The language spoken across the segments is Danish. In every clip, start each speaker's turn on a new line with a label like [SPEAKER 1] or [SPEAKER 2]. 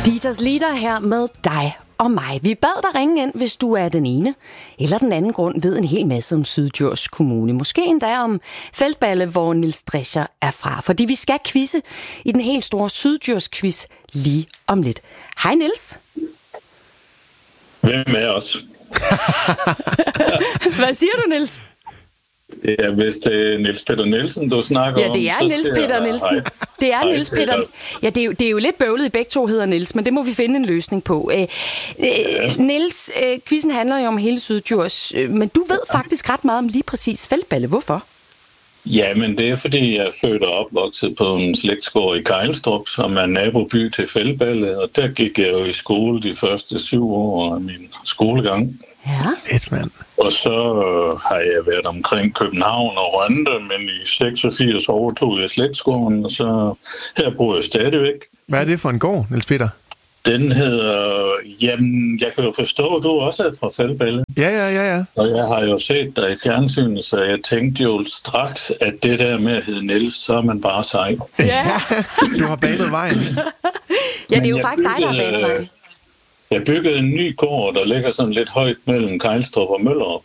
[SPEAKER 1] Ditas Lieder her med dig og mig. Vi bad dig ringe ind, hvis du er den ene eller den anden grund ved en hel masse om Syddjurs Kommune. Måske endda om Feldballe, hvor Niels Drescher er fra. Fordi vi skal quizze i den helt store Syddjurs quiz lige om lidt. Hej Niels.
[SPEAKER 2] Hvem er os?
[SPEAKER 1] Hvad siger du, Niels?
[SPEAKER 2] Ja, hvis det er Niels Peter Nielsen, du snakker om...
[SPEAKER 1] Ja, det er Niels Peter Nielsen. Det er Niels Peter. Ja, det er jo lidt bøvlet, I begge to hedder Niels, men det må vi finde en løsning på. Niels, quizzen handler jo om hele Syddjurs, men du ved faktisk ret meget om lige præcis Feldballe. Hvorfor?
[SPEAKER 2] Ja, men det er fordi, jeg er født og opvokset på en slægtsgård i Kejlstrup, som er naboby til Feldballe, og der gik jeg jo i skole de første 7 år af min skolegang.
[SPEAKER 1] Ja.
[SPEAKER 3] Et mand.
[SPEAKER 2] Og så har jeg været omkring København og Rønde, men i 86 overtog jeg slægtsgården, og så her bor jeg stadigvæk.
[SPEAKER 3] Hvad er det for en gård, Niels Peter?
[SPEAKER 2] Den hedder... Jamen, jeg kan jo forstå, at du også er fra Feldballe.
[SPEAKER 3] Ja.
[SPEAKER 2] Og jeg har jo set dig i fjernsynet, så jeg tænkte jo straks, at det der med at hedde Niels, så er man bare sej.
[SPEAKER 1] Ja.
[SPEAKER 3] Du har banet vejen.
[SPEAKER 1] Ja, det er jo faktisk dig, der har banet vejen.
[SPEAKER 2] Jeg byggede en ny gård, der ligger sådan lidt højt mellem Kejlstrup og Møllerup.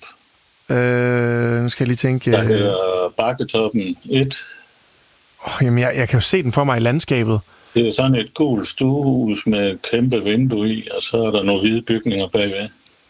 [SPEAKER 3] Nu skal jeg lige tænke...
[SPEAKER 2] Der hedder Bakketoppen 1.
[SPEAKER 3] Jamen, jeg kan jo se den for mig i landskabet.
[SPEAKER 2] Det er sådan et gult stuehus med kæmpe vindue i, og så er der nogle hvide bygninger bagved.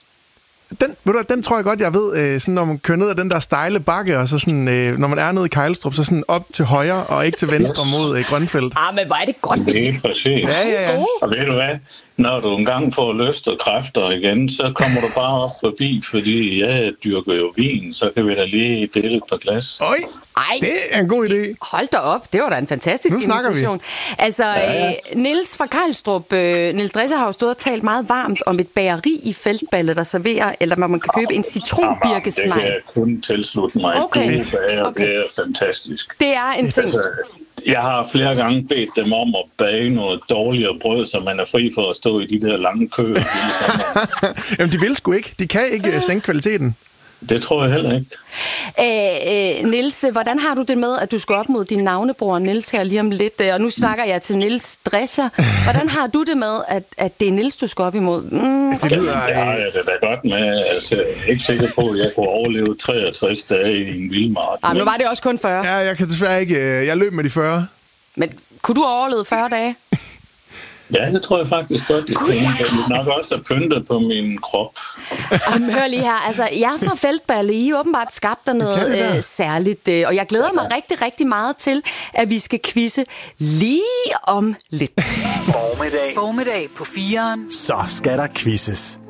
[SPEAKER 3] Den tror jeg godt, jeg ved, sådan, når man kører ned ad den der stejle bakke, og så sådan, når man er nede i Kejlstrup, så sådan op til højre og ikke til venstre mod Grønfeldt.
[SPEAKER 1] Men hvor er det godt.
[SPEAKER 2] Det er præcis.
[SPEAKER 3] Ja.
[SPEAKER 2] Og ved du hvad? Når du engang får lyst og kræfter igen, så kommer du bare op forbi, fordi jeg dyrker jo vin, så kan vi da lige dele et par glas.
[SPEAKER 3] Oj, det er en god idé.
[SPEAKER 1] Hold da op, det var da en fantastisk invitation. Altså, Niels fra Kejlstrup, Niels Drescher har jo stået og talt meget varmt om et bageri i Feldballe, der serverer, eller man kan købe en citronbirkesnegl.
[SPEAKER 2] Det kan jeg kun tilslutte mig.
[SPEAKER 1] Okay.
[SPEAKER 2] Det er fantastisk.
[SPEAKER 1] Det er en ting.
[SPEAKER 2] Altså, jeg har flere gange bedt dem om at bage noget dårligere brød, så man er fri for at stå i de der lange køer.
[SPEAKER 3] Jamen, de vil sgu ikke. De kan ikke sænke kvaliteten.
[SPEAKER 2] Det tror jeg heller ikke.
[SPEAKER 1] Niels, hvordan har du det med, at du skal op mod din navnebror Niels her lige om lidt? Og nu snakker jeg til Niels Drescher. Hvordan har du det med, at det er Niels, du skal op imod?
[SPEAKER 3] Det lyder...
[SPEAKER 2] Ja, det er da godt med. Altså, jeg er ikke sikker på, at jeg kunne overleve 63 dage i en vildmark.
[SPEAKER 1] Nu var det også kun 40.
[SPEAKER 3] Ja, jeg kan desværre ikke... Jeg løb med de 40.
[SPEAKER 1] Men kunne du overleve 40 dage?
[SPEAKER 2] Ja, det tror jeg faktisk godt. Jeg kunne nok også have pyntet på min krop.
[SPEAKER 1] Hør lige her. Altså, jeg er fra Feldballe. I åbenbart skabt der noget særligt. Og jeg glæder mig rigtig, rigtig meget til, at vi skal quizze lige om lidt.
[SPEAKER 4] Formiddag på 4'eren.
[SPEAKER 5] Så skal der quizzes.